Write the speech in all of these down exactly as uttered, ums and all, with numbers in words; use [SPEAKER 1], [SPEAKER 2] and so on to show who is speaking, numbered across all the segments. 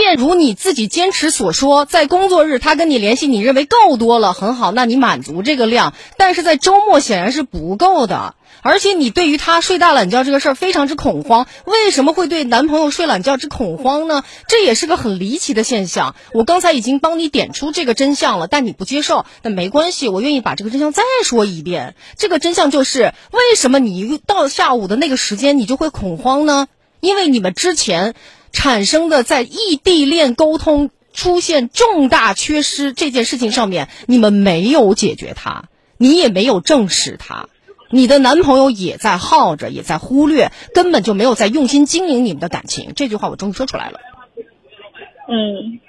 [SPEAKER 1] 便如你自己坚持所说，在工作日他跟你联系，你认为够多了，很好，那你满足这个量。但是在周末显然是不够的，而且你对于他睡大懒觉这个事儿非常之恐慌。为什么会对男朋友睡懒觉之恐慌呢？这也是个很离奇的现象。我刚才已经帮你点出这个真相了，但你不接受，那没关系，我愿意把这个真相再说一遍。这个真相就是，为什么你到下午的那个时间你就会恐慌呢？因为你们之前产生的在异地恋沟通出现重大缺失这件事情上面，你们没有解决它，你也没有正视它，你的男朋友也在耗着，也在忽略，根本就没有在用心经营你们的感情。这句话我终于说出来了。
[SPEAKER 2] 嗯，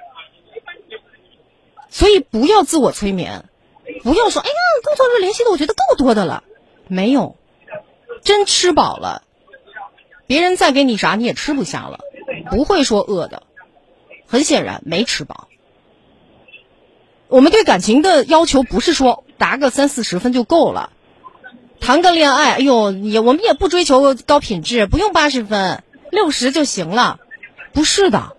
[SPEAKER 1] 所以不要自我催眠，不要说哎呀工作日联系的我觉得够多的了，没有，真吃饱了，别人再给你啥你也吃不下了，不会说饿的，很显然没吃饱。我们对感情的要求不是说答个三四十分就够了，谈个恋爱，哎呦，也我们也不追求高品质，不用八十分，六十就行了，不是的。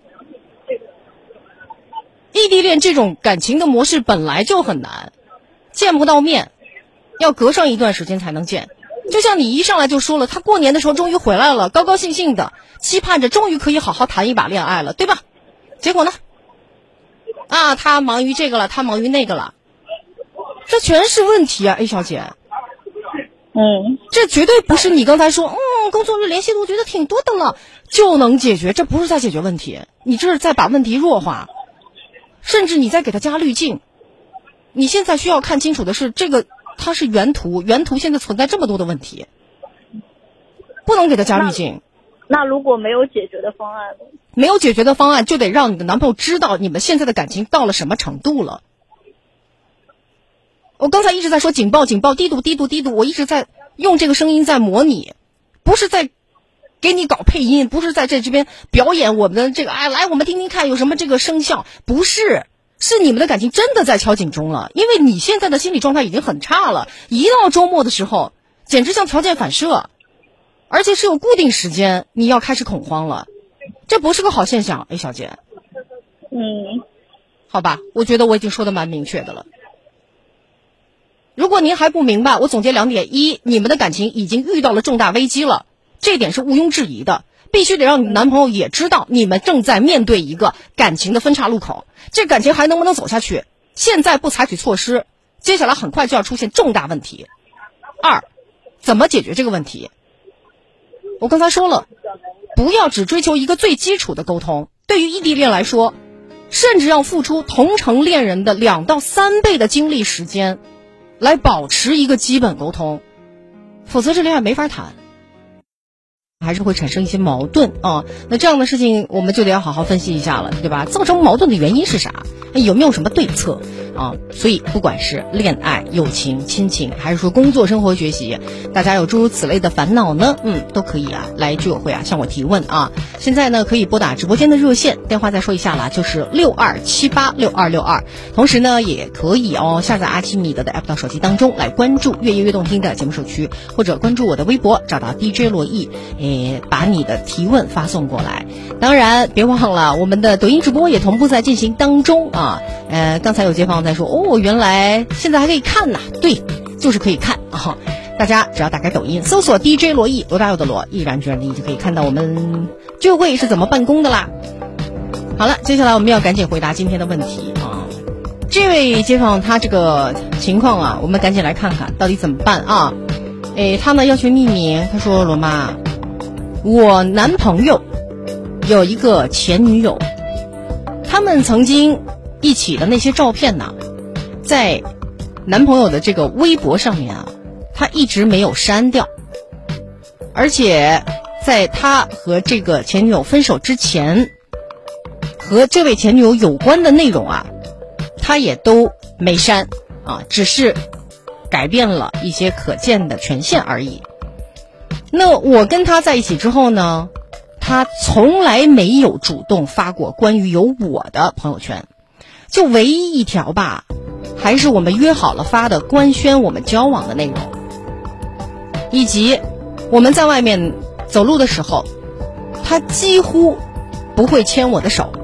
[SPEAKER 1] 异地恋这种感情的模式本来就很难，见不到面，要隔上一段时间才能见。就像你一上来就说了，他过年的时候终于回来了，高高兴兴的，期盼着终于可以好好谈一把恋爱了，对吧？结果呢？啊，他忙于这个了，他忙于那个了，这全是问题啊 ，A 小姐。
[SPEAKER 2] 嗯，
[SPEAKER 1] 这绝对不是你刚才说，嗯，工作日联系的我觉得挺多的了，就能解决，这不是在解决问题，你这是在把问题弱化，甚至你在给他加滤镜。你现在需要看清楚的是，这个它是原图，原图现在存在这么多的问题，不能给他加滤镜。
[SPEAKER 2] 那, 那如果没有解决的方案呢？
[SPEAKER 1] 没有解决的方案，就得让你的男朋友知道你们现在的感情到了什么程度了。我刚才一直在说警报警报，低度低度低度，我一直在用这个声音在模拟，不是在给你搞配音，不是在这这边表演我们的这个，哎，来我们听听看有什么这个声效，不是，是你们的感情真的在敲警钟了。因为你现在的心理状态已经很差了，一到周末的时候简直像条件反射，而且是有固定时间，你要开始恐慌了，这不是个好现象。 A 小姐，
[SPEAKER 2] 嗯，
[SPEAKER 1] 好吧，我觉得我已经说的蛮明确的了。如果您还不明白，我总结两点：一，你们的感情已经遇到了重大危机了，这点是毋庸置疑的，必须得让你男朋友也知道你们正在面对一个感情的分岔路口，这感情还能不能走下去，现在不采取措施，接下来很快就要出现重大问题。二，怎么解决这个问题？我刚才说了，不要只追求一个最基础的沟通，对于异地恋来说，甚至要付出同城恋人的两到三倍的精力时间来保持一个基本沟通，否则这恋爱没法谈，还是会产生一些矛盾啊。那这样的事情我们就得要好好分析一下了，对吧？造成矛盾的原因是啥？有没有什么对策啊？所以不管是恋爱、友情、亲情，还是说工作、生活、学习，大家有诸如此类的烦恼呢，嗯，都可以啊来居委会啊向我提问啊。现在呢可以拨打直播间的热线电话，再说一下啦，就是六二七八六二六二。同时呢也可以哦下载阿奇米德的 app 到手机当中来关注越夜越动听的节目首区，或者关注我的微博找到 D J 罗毅，诶，把你的提问发送过来。当然别忘了我们的抖音直播也同步在进行当中啊。啊，呃，刚才有街坊在说，哦，原来现在还可以看呐，对，就是可以看啊。大家只要打开抖音，搜索 D J 罗毅，罗大佑的罗，毅然决然的毅，就可以看到我们聚会是怎么办公的啦。好了，接下来我们要赶紧回答今天的问题啊。这位街坊他这个情况啊，我们赶紧来看看到底怎么办啊。诶，他呢要求匿名，他说罗妈，我男朋友有一个前女友，他们曾经一起的那些照片呢，在男朋友的这个微博上面啊，他一直没有删掉，而且在他和这个前女友分手之前，和这位前女友有关的内容啊，他也都没删啊，只是改变了一些可见的权限而已。那我跟他在一起之后呢，他从来没有主动发过关于有我的朋友圈，就唯一一条吧，还是我们约好了发的官宣我们交往的内容，以及我们在外面走路的时候，他几乎不会牵我的手，